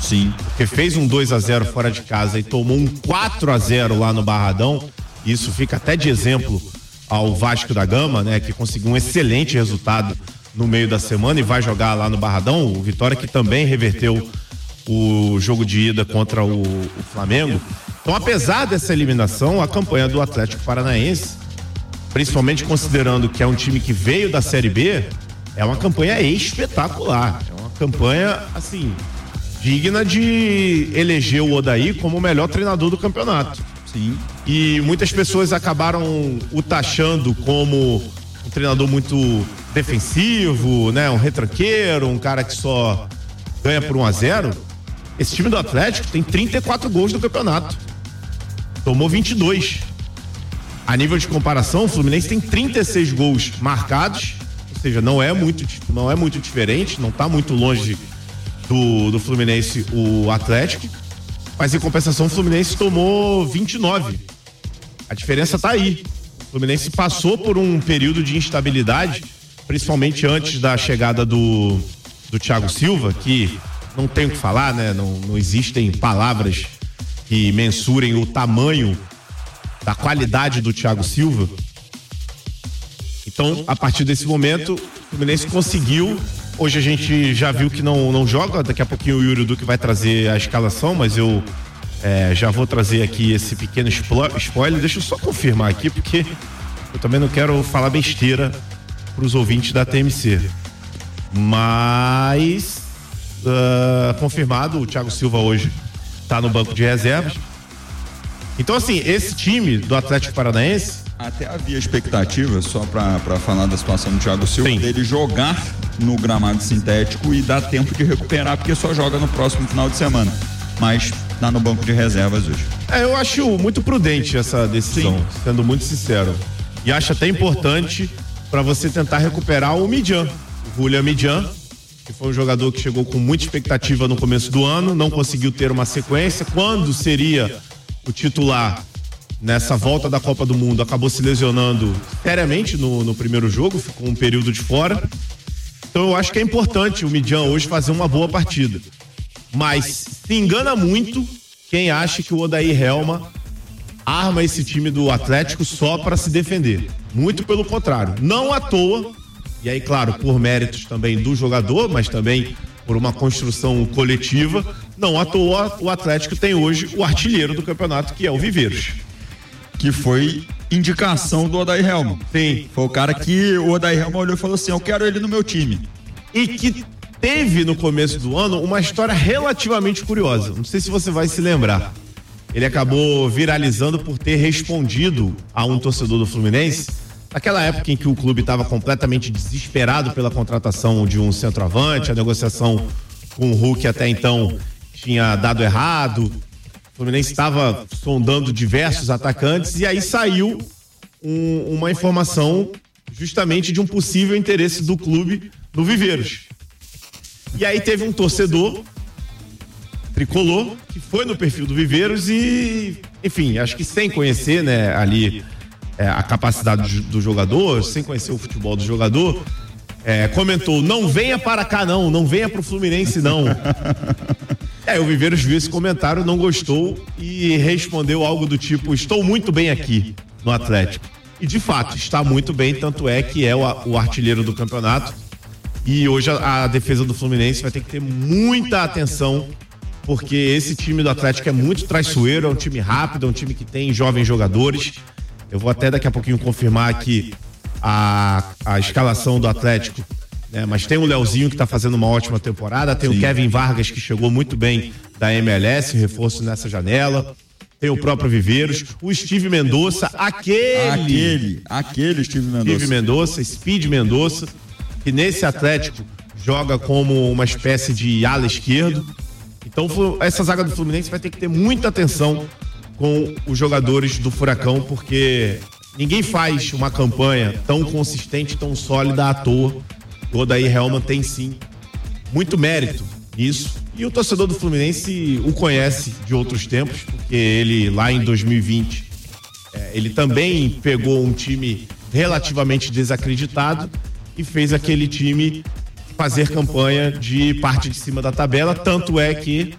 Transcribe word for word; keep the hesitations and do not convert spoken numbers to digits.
Sim. Porque fez um dois a zero fora de casa e tomou um quatro a zero lá no Barradão. Isso fica até de exemplo ao Vasco da Gama, né? Que conseguiu um excelente resultado no meio da semana e vai jogar lá no Barradão. O Vitória que também reverteu o jogo de ida contra o, o Flamengo. Então, apesar dessa eliminação, a campanha do Atlético Paranaense, principalmente considerando que é um time que veio da Série B, é uma campanha espetacular. É uma campanha, assim, digna de eleger o Odair como o melhor treinador do campeonato. Sim. E muitas pessoas acabaram o taxando como um treinador muito defensivo, né? Um retranqueiro, um cara que só ganha por um a zero. Esse time do Atlético tem trinta e quatro gols no campeonato. Tomou vinte e dois. A nível de comparação, o Fluminense tem trinta e seis gols marcados, ou seja, não é muito, não é muito diferente, não está muito longe do, do Fluminense o Atlético, mas em compensação o Fluminense tomou vinte e nove. A diferença está aí. O Fluminense passou por um período de instabilidade, principalmente antes da chegada do, do Thiago Silva, que não tem o que falar, né? Não, não existem palavras que mensurem o tamanho da qualidade do Thiago Silva. Então, a partir desse momento, o Fluminense conseguiu. Hoje a gente já viu que não, não joga. Daqui a pouquinho o Yuri Duque vai trazer a escalação, mas eu é, já vou trazer aqui esse pequeno spoiler. Deixa eu só confirmar aqui, porque eu também não quero falar besteira para os ouvintes da T M C. Mas uh, confirmado, o Thiago Silva hoje está no banco de reservas. Então, assim, esse time do Atlético Paranaense... Até havia expectativa, só para falar da situação do Thiago Silva, Sim. dele jogar no gramado sintético e dar tempo de recuperar, porque só joga no próximo final de semana. Mas tá no banco de reservas hoje. É, eu acho muito prudente essa decisão, Sim. sendo muito sincero. E acho até importante para você tentar recuperar o Midjan, o William Midjan, que foi um jogador que chegou com muita expectativa no começo do ano, não conseguiu ter uma sequência. Quando seria o titular nessa volta da Copa do Mundo, acabou se lesionando seriamente no, no primeiro jogo, ficou um período de fora. Então eu acho que é importante o Midjan hoje fazer uma boa partida. Mas se engana muito quem acha que o Odair Helma arma esse time do Atlético só para se defender. Muito pelo contrário. Não à toa, e aí, claro, por méritos também do jogador, mas também por uma construção coletiva, não à toa o Atlético tem hoje o artilheiro do campeonato, que é o Viveiros. Que foi indicação do Odair Helma. Sim. Foi o cara que o Odair Helma olhou e falou assim, eu quero ele no meu time. E que teve no começo do ano uma história relativamente curiosa. Não sei se você vai se lembrar. Ele acabou viralizando por ter respondido a um torcedor do Fluminense naquela época em que o clube estava completamente desesperado pela contratação de um centroavante, a negociação com o Hulk até então tinha dado errado, o Fluminense estava sondando diversos atacantes e aí saiu um, uma informação justamente de um possível interesse do clube no Viveiros. E aí teve um torcedor tricolor que foi no perfil do Viveiros e, enfim, acho que sem conhecer, né, ali é, a capacidade do jogador, sem conhecer o futebol do jogador, é, comentou, não venha para cá não, não venha pro Fluminense não. É, o Viveiros viu esse comentário, não gostou e respondeu algo do tipo, estou muito bem aqui no Atlético. E de fato, está muito bem, tanto é que é o, o artilheiro do campeonato. E hoje a, a defesa do Fluminense vai ter que ter muita atenção, porque esse time do Atlético é muito traiçoeiro, é um time rápido, é um time que tem jovens jogadores. Eu vou até daqui a pouquinho confirmar aqui a, a escalação do Atlético, né? Mas tem o Leozinho que está fazendo uma ótima temporada, tem Sim. o Kevin Vargas que chegou muito bem da M L S, reforço nessa janela, tem o próprio Viveiros, o Steve Mendonça, aquele... Aquele, aquele Steve Mendonça. Steve Mendonça, Speed Mendonça, que nesse Atlético joga como uma espécie de ala esquerdo. Então essa zaga do Fluminense vai ter que ter muita atenção com os jogadores do Furacão, porque ninguém faz uma campanha tão consistente, tão sólida à toa. O Odair Helma tem sim muito mérito nisso. E o torcedor do Fluminense o conhece de outros tempos, porque ele lá em dois mil e vinte, é, ele também pegou um time relativamente desacreditado e fez aquele time fazer campanha de parte de cima da tabela, tanto é que